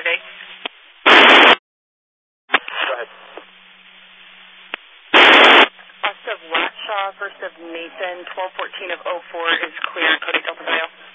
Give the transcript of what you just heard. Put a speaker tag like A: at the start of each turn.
A: Go ahead.
B: West of Watshaw, first of Mason, 1214 of 04 is clear, coding Delta Bio.